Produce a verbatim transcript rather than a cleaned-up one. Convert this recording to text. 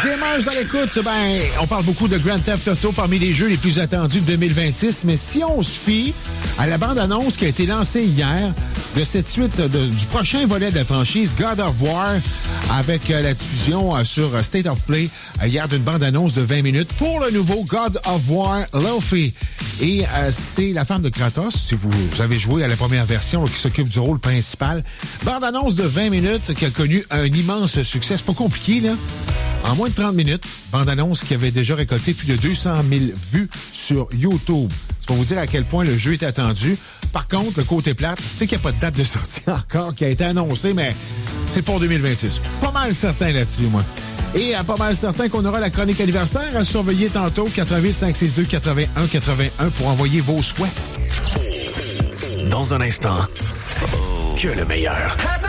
Gamers à l'écoute, ben, on parle beaucoup de Grand Theft Auto parmi les jeux les plus attendus de deux mille vingt-six, mais si on se fie à la bande-annonce qui a été lancée hier de cette suite de, du prochain volet de la franchise God of War avec euh, la diffusion euh, sur euh, State of Play euh, hier d'une bande-annonce de vingt minutes pour le nouveau God of War Lofi. Et euh, c'est la femme de Kratos, si vous, vous avez joué à la première version, qui s'occupe du rôle principal. Bande-annonce de vingt minutes qui a connu un immense succès. C'est pas compliqué, là. En moins de trente minutes, bande-annonce qui avait déjà récolté plus de deux cent mille vues sur YouTube. C'est pour vous dire à quel point le jeu est attendu. Par contre, le côté plate, c'est qu'il n'y a pas de date de sortie encore qui a été annoncée, mais c'est pour deux mille vingt-six. Pas mal certain là-dessus, moi. Et euh, pas mal certain qu'on aura la chronique anniversaire à surveiller tantôt, quatre-huit cinq six deux quatre-vingt-un quatre-vingt-un pour envoyer vos souhaits. Dans un instant, que le meilleur.